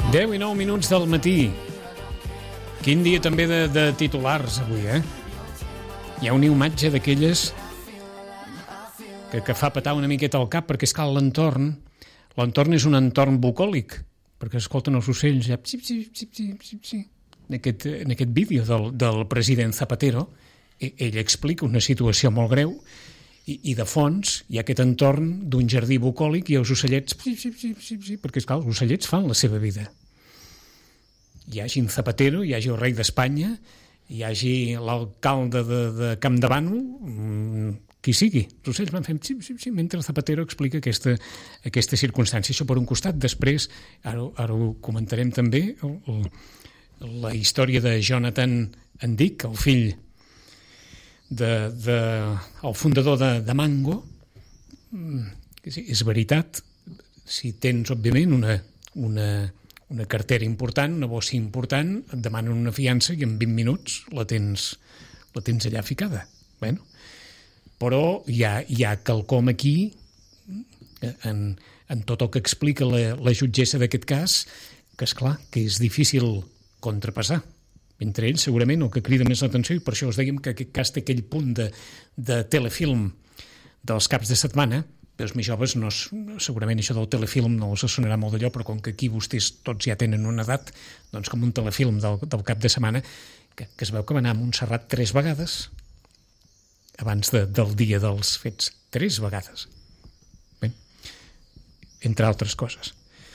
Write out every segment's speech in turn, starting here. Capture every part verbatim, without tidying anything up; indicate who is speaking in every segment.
Speaker 1: deu i nou minuts del matí. Quin dia també de, de titulars avui, eh? Hi ha una imatge d'aquelles que, que fa petar una miqueta al cap, perquè és clar, l'entorn l'entorn és un entorn bucòlic, perquè escolten els ocells ja, psip, psip, psip, psip, psip, psip. En aquest, en aquest vídeo del, del president Zapatero, ell explica una situació molt greu i, i de fons hi ha aquest entorn d'un jardí bucòlic i els ocellets, psip, psip, psip, psip, psip, perquè esclar, els ocellets fan la seva vida. Hi hagi en Zapatero, hi hagi el rei d'Espanya, hi hagi l'alcalde de, de Campdevànol, qui sigui. Els ocells van fent sí, sí, sí, mentre Zapatero explica aquesta, aquesta circumstància. Això per un costat. Després, ara, ara ho comentarem també, el, el, la història de Jonathan Endic, el fill de, de, el fundador de, de Mango. És veritat, si tens, òbviament, una, una, una cartera important, una bossa important, et demanen una fiança i en vint minuts la tens, la tens allà ficada. Bueno, però hi ha, hi ha quelcom aquí, en, en tot el que explica la, la jutgessa d'aquest cas, que és clar, que és difícil contrapassar. Entre ells, segurament, el que crida més l'atenció, i per això us dèiem que aquest cas té aquell punt de, de telefilm dels caps de setmana, els més joves, no, segurament això del telefilm no us sonarà molt d'allò, però com que aquí vostès tots ja tenen una edat, doncs com un telefilm del, del cap de setmana, que, que es veu que va anar a Montserrat tres vegades, abans de, del dia dels fets, tres vegades. Bé, entre altres coses.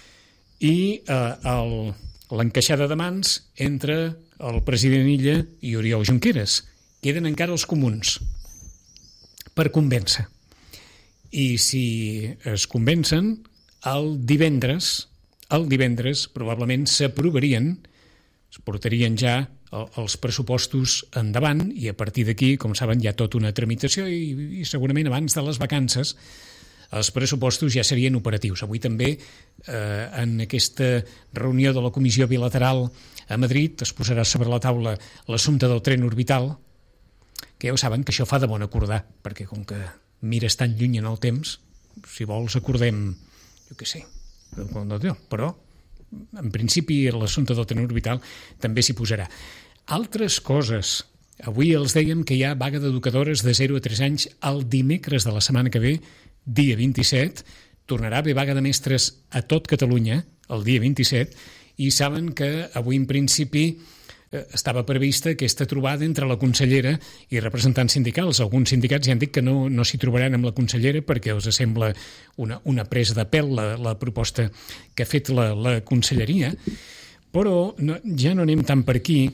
Speaker 1: I eh, l'encaixada de mans entre el president Illa i Oriol Junqueras. Queden encara els comuns per convèncer. I si es convencen, el divendres, el divendres probablement s'aprovarien, es portarien ja els pressupostos endavant i a partir d'aquí, com saben, hi ha tota una tramitació i, i segurament abans de les vacances els pressupostos ja serien operatius. Avui també eh, en aquesta reunió de la Comissió Bilateral a Madrid es posarà sobre la taula l'assumpte del tren orbital, que ja ho saben que això fa de bon acordar, perquè com que mires tan lluny en el temps, si vols acordem, jo què sé, però en principi l'assumpte del tren orbital també s'hi posarà. Altres coses. Avui els dèiem que hi ha vaga d'educadores de zero a tres anys el dimecres de la setmana que ve, dia vint-i-set. Tornarà a haver vaga de mestres a tot Catalunya el dia vint-i-set i saben que avui en principi estava prevista aquesta trobada entre la consellera i representants sindicals. Alguns sindicats ja han dit que no, no s'hi trobaran amb la consellera perquè els sembla una, una presa de pèl la, la proposta que ha fet la, la conselleria, però no, ja no anem tant per aquí.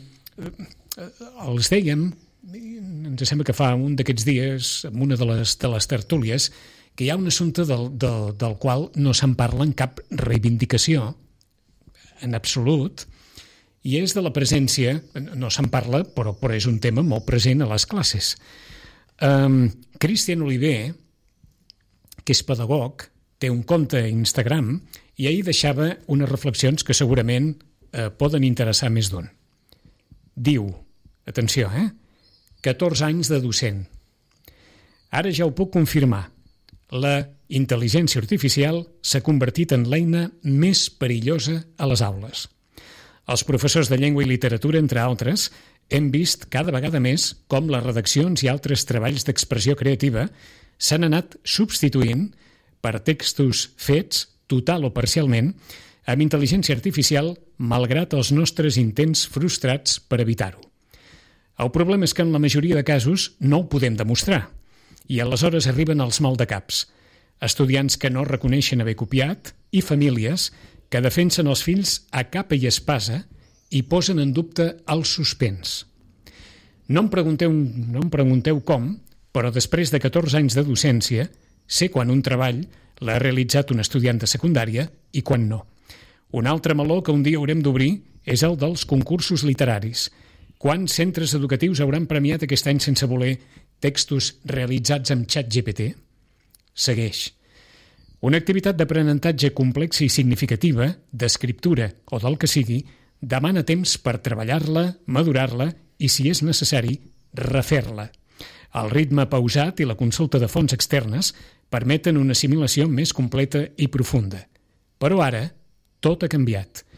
Speaker 1: Els dèiem, ens sembla que fa un d'aquests dies, en una de les, de les tertúlies, que hi ha un assumpte del, del, del qual no se'n parla en cap reivindicació, en absolut, i és de la presència, no se'n parla, però, però és un tema molt present a les classes. Um, Cristian Oliver, que és pedagog, té un compte a Instagram i ahir deixava unes reflexions que segurament eh, poden interessar més d'un. Diu, atenció, eh? catorze anys de docent. Ara ja ho puc confirmar. La intel·ligència artificial s'ha convertit en l'eina més perillosa a les aules. Els professors de llengua i literatura, entre altres, hem vist cada vegada més com les redaccions i altres treballs d'expressió creativa s'han anat substituint per textos fets, total o parcialment, amb intel·ligència artificial, malgrat els nostres intents frustrats per evitar-ho. El problema és que en la majoria de casos no ho podem demostrar, i aleshores arriben els maldecaps, estudiants que no reconeixen haver copiat i famílies que defensen els fills a capa i espasa i posen en dubte el suspens. No em pregunteu, no em pregunteu com, però després de catorze anys de docència, sé quan un treball l'ha realitzat un estudiant de secundària i quan no. Un altre meló que un dia haurem d'obrir és el dels concursos literaris. Quants centres educatius hauran premiat aquest any sense voler textos realitzats amb ChatGPT? Segueix. Una activitat d'aprenentatge complexa i significativa, d'escriptura o del que sigui, demana temps per treballar-la, madurar-la i, si és necessari, refer-la. El ritme pausat i la consulta de fonts externes permeten una assimilació més completa i profunda. Però ara, tot ha canviat.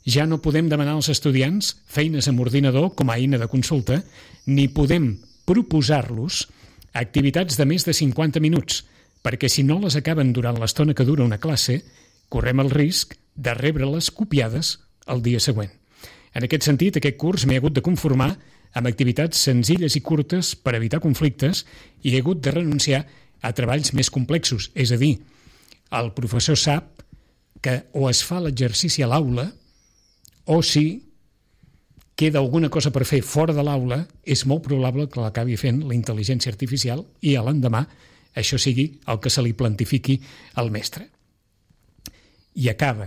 Speaker 1: Ja no podem demanar als estudiants feines amb ordinador com a eina de consulta, ni podem proposar-los activitats de més de cinquanta minuts, perquè si no les acaben durant l'estona que dura una classe, correm el risc de rebre-les copiades el dia següent. En aquest sentit, aquest curs m'he hagut de conformar amb activitats senzilles i curtes per evitar conflictes i he hagut de renunciar a treballs més complexos. És a dir, el professor sap que o es fa l'exercici a l'aula o si queda alguna cosa per fer fora de l'aula, és molt probable que l'acabi fent la intel·ligència artificial i a l'endemà això sigui el que se li plantifiqui al mestre. I acaba.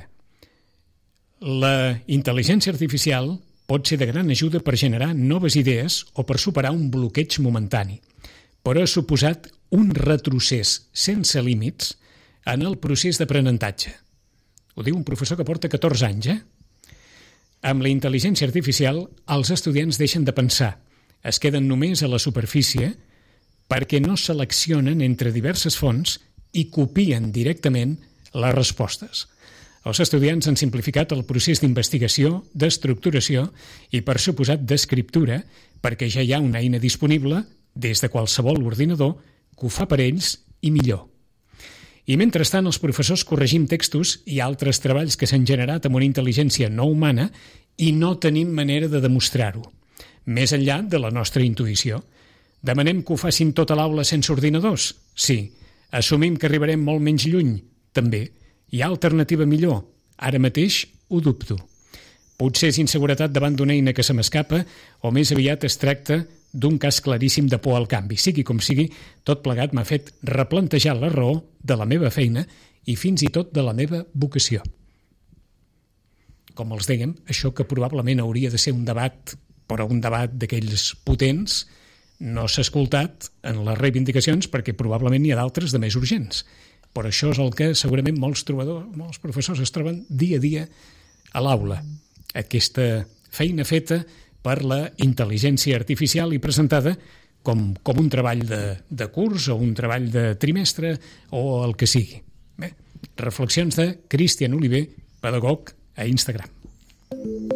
Speaker 1: La intel·ligència artificial pot ser de gran ajuda per generar noves idees o per superar un bloqueig momentani, però ha suposat un retrocés sense límits en el procés d'aprenentatge. Ho diu un professor que porta catorze anys, eh? Amb la intel·ligència artificial, els estudiants deixen de pensar, es queden només a la superfície perquè no seleccionen entre diverses fonts i copien directament les respostes. Els estudiants han simplificat el procés d'investigació, d'estructuració i, per suposat, d'escriptura, perquè ja hi ha una eina disponible des de qualsevol ordinador que ho fa per ells i millor. I mentrestant els professors corregim textos i altres treballs que s'han generat amb una intel·ligència no humana i no tenim manera de demostrar-ho, més enllà de la nostra intuïció. Demanem que ho facin tota l'aula sense ordinadors? Sí. Assumim que arribarem molt menys lluny? També. Hi ha alternativa millor? Ara mateix ho dubto. Potser és inseguretat davant d'una eina que se m'escapa o més aviat es tracta d'un cas claríssim de por al canvi. Sigui com sigui, tot plegat m'ha fet replantejar la raó de la meva feina i fins i tot de la meva vocació. Com els dèiem, això que probablement hauria de ser un debat, però un debat d'aquells potents, no s'ha escoltat en les reivindicacions perquè probablement n'hi ha d'altres de més urgents. Però això és el que segurament molts trobadors, molts professors es troben dia a dia a l'aula. Aquesta feina feta per la intel·ligència artificial i presentada com, com un treball de, de curs o un treball de trimestre o el que sigui. Bé, reflexions de Cristian Oliver, pedagog a Instagram.